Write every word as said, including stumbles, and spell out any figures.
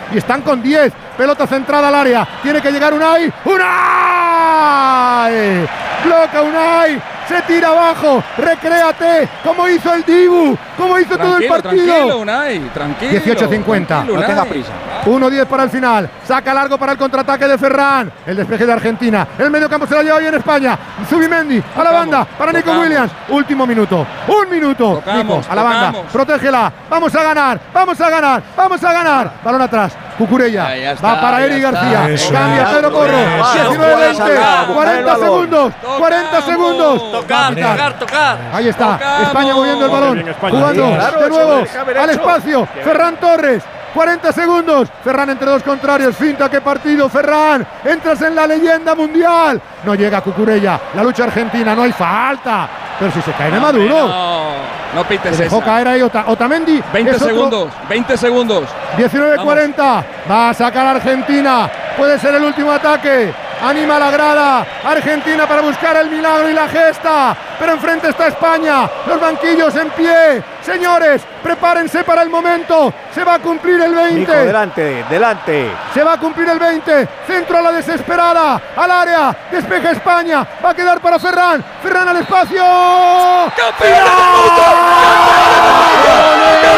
y están con diez. Pelota centrada al área, tiene que llegar Unai. ¡Unai! Bloca Unai, se tira abajo, recréate, como hizo el Dibu, como hizo tranquilo, todo el partido. Tranquilo, Unai, tranquilo. dieciocho cincuenta, no tenga prisa. uno diez para el final, saca largo para el contraataque de Ferran, el despeje de Argentina, el medio campo se la lleva bien España, Zubimendi a la banda para Nico tocamos. Williams, último minuto, un minuto, Tocamos, Nico a la banda, tocamos. protégela, vamos a ganar, vamos a ganar, vamos a ganar, balón atrás, Cucurella, Ya, ya está, va para ya Eric está. García, Eso cambia es. Pedro Porro, Eso es. diecinueve veinte, Tocamos. cuarenta segundos, Tocamos. cuarenta segundos, Tocar, Va a pitar. tocar, tocar. Ahí está, Tocamos. España moviendo el Muy balón, bien, España. jugando Sí, claro, de eso nuevo lo deja haber al hecho. espacio, Ferran Torres, cuarenta segundos, Ferran entre dos contrarios, finta, qué partido, Ferran, entras en la leyenda mundial, no llega Cucurella, la lucha argentina, no hay falta, pero si se cae de Maduro, No, no pites se dejó esa. caer ahí Ota- Otamendi, veinte es otro- segundos, veinte segundos. diecinueve cuarenta, va a sacar a Argentina, puede ser el último ataque, anima la grada, Argentina para buscar el milagro y la gesta, pero enfrente está España, los banquillos en pie, señores, prepárense para el momento, se va a cumplir el Nico, veinte, delante, delante. se va a cumplir el veinte, centro a la desesperada, al área, despeja España, va a quedar para Ferran, Ferran al espacio, ¡Campeones del mundo! ¡Campeones del mundo!